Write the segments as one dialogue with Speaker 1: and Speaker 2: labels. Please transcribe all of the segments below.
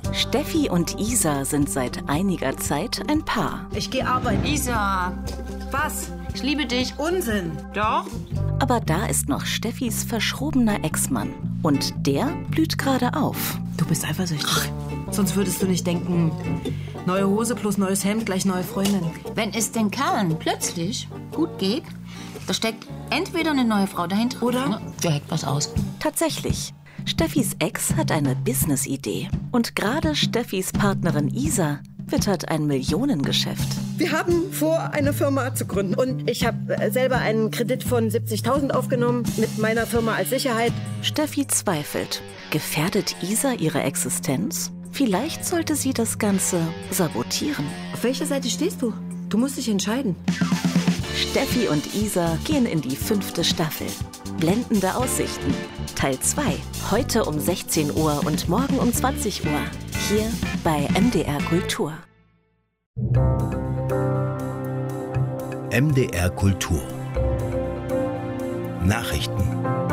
Speaker 1: Steffi und Isa sind seit einiger Zeit ein Paar.
Speaker 2: Ich gehe arbeiten.
Speaker 3: Isa,
Speaker 2: Was?
Speaker 3: ich liebe dich.
Speaker 2: Unsinn.
Speaker 3: Doch?
Speaker 1: Aber da ist noch Steffis verschrobener Ex-Mann. Und der blüht gerade auf.
Speaker 2: Du bist eifersüchtig. Sonst würdest du nicht denken, neue Hose plus neues Hemd gleich neue Freundin.
Speaker 3: Wenn es den Kerlen plötzlich gut geht, da steckt entweder eine neue Frau dahinter
Speaker 2: Oder?
Speaker 3: der hackt was aus.
Speaker 1: Tatsächlich. Steffis Ex hat eine Business-Idee. Und gerade Steffis Partnerin Isa wittert ein Millionengeschäft.
Speaker 4: Wir haben vor, eine Firma zu gründen. Und ich habe selber einen Kredit von 70.000 aufgenommen mit meiner Firma als Sicherheit.
Speaker 1: Steffi zweifelt. Gefährdet Isa ihre Existenz? Vielleicht sollte sie das Ganze sabotieren.
Speaker 4: Auf welcher Seite stehst du? Du musst dich entscheiden.
Speaker 1: Steffi und Isa gehen in die 5. Staffel. Blendende Aussichten. Teil 2. Heute um 16 Uhr und morgen um 20 Uhr. Hier bei MDR Kultur.
Speaker 5: MDR Kultur. Nachrichten.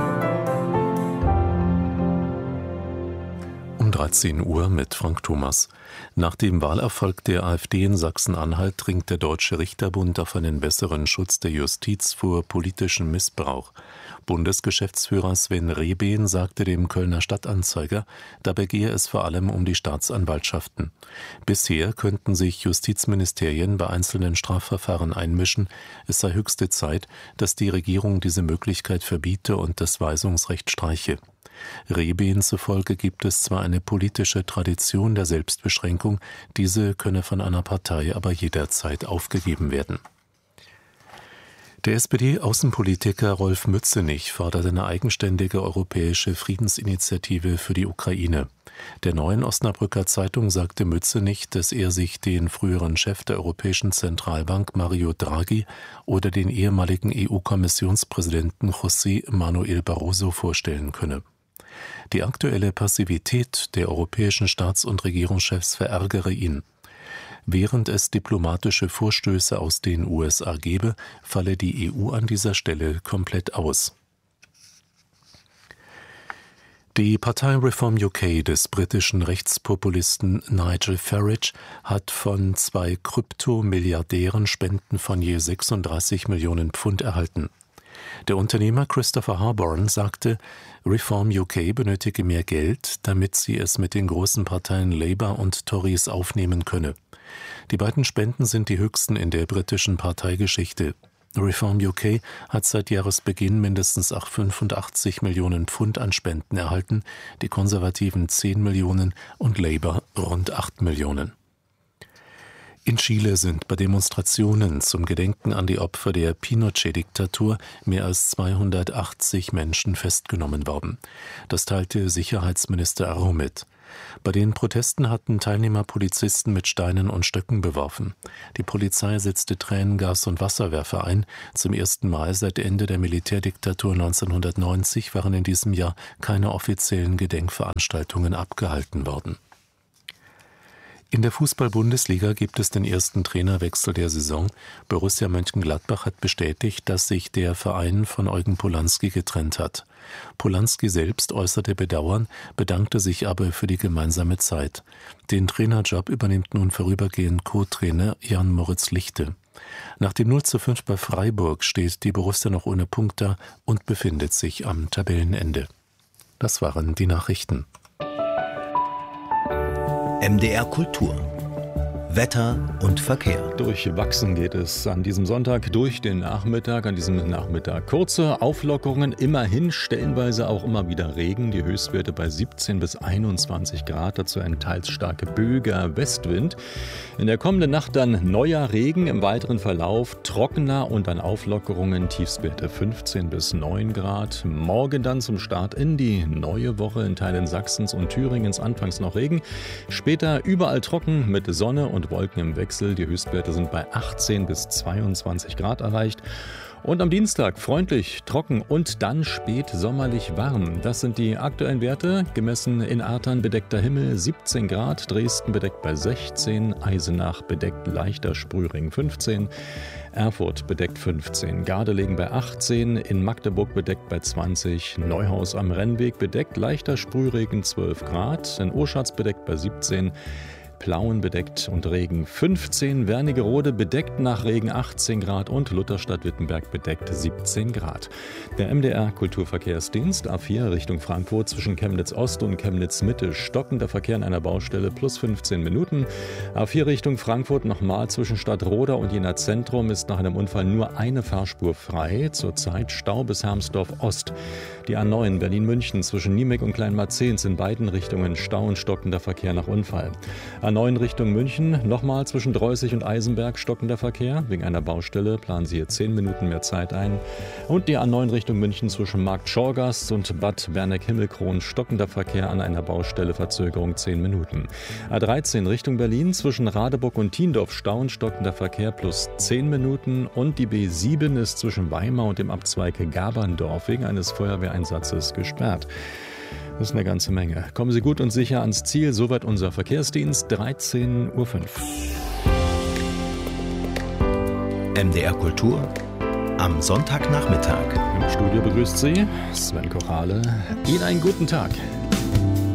Speaker 6: Um 13 Uhr mit Frank Thomas. Nach dem Wahlerfolg der AfD in Sachsen-Anhalt dringt der Deutsche Richterbund auf einen besseren Schutz der Justiz vor politischem Missbrauch. Bundesgeschäftsführer Sven Rehben sagte dem Kölner Stadtanzeiger, dabei gehe es vor allem um die Staatsanwaltschaften. Bisher könnten sich Justizministerien bei einzelnen Strafverfahren einmischen. Es sei höchste Zeit, dass die Regierung diese Möglichkeit verbiete und das Weisungsrecht streiche. Rehben zufolge gibt es zwar eine politische Tradition der Selbstbeschränkung, diese könne von einer Partei aber jederzeit aufgegeben werden. Der SPD-Außenpolitiker Rolf Mützenich fordert eine eigenständige europäische Friedensinitiative für die Ukraine. Der Neuen Osnabrücker Zeitung sagte Mützenich, dass er sich den früheren Chef der Europäischen Zentralbank Mario Draghi oder den ehemaligen EU-Kommissionspräsidenten José Manuel Barroso vorstellen könne. Die aktuelle Passivität der europäischen Staats- und Regierungschefs verärgere ihn. Während es diplomatische Vorstöße aus den USA gebe, falle die EU an dieser Stelle komplett aus. Die Partei Reform UK des britischen Rechtspopulisten Nigel Farage hat von 2 Kryptomilliardären Spenden von je 36 Millionen Pfund erhalten. Der Unternehmer Christopher Harborn sagte, Reform UK benötige mehr Geld, damit sie es mit den großen Parteien Labour und Tories aufnehmen könne. Die beiden Spenden sind die höchsten in der britischen Parteigeschichte. Reform UK hat seit Jahresbeginn mindestens 85 Millionen Pfund an Spenden erhalten, die Konservativen 10 Millionen und Labour rund 8 Millionen. In Chile sind bei Demonstrationen zum Gedenken an die Opfer der Pinochet-Diktatur mehr als 280 Menschen festgenommen worden. Das teilte Sicherheitsminister Arro mit. Bei den Protesten hatten Teilnehmer Polizisten mit Steinen und Stöcken beworfen. Die Polizei setzte Tränengas und Wasserwerfer ein. Zum ersten Mal seit Ende der Militärdiktatur 1990 waren in diesem Jahr keine offiziellen Gedenkveranstaltungen abgehalten worden. In der Fußball-Bundesliga gibt es den ersten Trainerwechsel der Saison. Borussia Mönchengladbach hat bestätigt, dass sich der Verein von Eugen Polanski getrennt hat. Polanski selbst äußerte Bedauern, bedankte sich aber für die gemeinsame Zeit. Den Trainerjob übernimmt nun vorübergehend Co-Trainer Jan-Moritz Lichte. Nach dem 0:5 bei Freiburg steht die Borussia noch ohne Punkt da und befindet sich am Tabellenende. Das waren die Nachrichten.
Speaker 5: MDR Kultur. Wetter und Verkehr.
Speaker 7: Durchwachsen geht es an diesem Sonntag durch den Nachmittag. An diesem Nachmittag kurze Auflockerungen, immerhin stellenweise auch immer wieder Regen. Die Höchstwerte bei 17 bis 21 Grad, dazu ein teils starker böiger Westwind. In der kommenden Nacht dann neuer Regen, im weiteren Verlauf trockener und dann Auflockerungen, Tiefstwerte 15 bis 9 Grad. Morgen dann zum Start in die neue Woche in Teilen Sachsens und Thüringens anfangs noch Regen. Später überall trocken mit Sonne und Wolken im Wechsel. Die Höchstwerte sind bei 18 bis 22 Grad erreicht. Und am Dienstag freundlich, trocken und dann spät sommerlich warm. Das sind die aktuellen Werte. Gemessen in Artern bedeckter Himmel 17 Grad, Dresden bedeckt bei 16, Eisenach bedeckt leichter Sprühring 15, Erfurt bedeckt 15, Gardelegen bei 18, in Magdeburg bedeckt bei 20, Neuhaus am Rennweg bedeckt, leichter Sprühregen 12 Grad, in Oschatz bedeckt bei 17, Plauen bedeckt und Regen 15, Wernigerode bedeckt nach Regen 18 Grad und Lutherstadt-Wittenberg bedeckt 17 Grad. Der MDR Kulturverkehrsdienst A4 Richtung Frankfurt zwischen Chemnitz Ost und Chemnitz Mitte stockender Verkehr an einer Baustelle plus 15 Minuten. A4 Richtung Frankfurt nochmal zwischen Stadtroda und Jena Zentrum ist nach einem Unfall nur eine Fahrspur frei. Zurzeit Stau bis Hermsdorf Ost. Die A9 Berlin-München zwischen Niemek und Kleinmarzehns in beiden Richtungen Stau und stockender Verkehr nach Unfall. A9 Richtung München, nochmal zwischen Dreußig und Eisenberg stockender Verkehr. Wegen einer Baustelle planen Sie hier 10 Minuten mehr Zeit ein. Und die A9 Richtung München zwischen Markt Schorgast und Bad Berneck-Himmelkron stockender Verkehr an einer Baustelle, Verzögerung 10 Minuten. A13 Richtung Berlin zwischen Radeburg und Thiendorf Stau und stockender Verkehr plus 10 Minuten. Und die B7 ist zwischen Weimar und dem Abzweig Gaberndorf wegen eines Feuerwehreinsatzes gesperrt. Das ist eine ganze Menge. Kommen Sie gut und sicher ans Ziel. Soweit unser Verkehrsdienst, 13:05 Uhr.
Speaker 5: MDR Kultur am Sonntagnachmittag.
Speaker 7: Im Studio begrüßt Sie Sven Kochale. Ihnen einen guten Tag.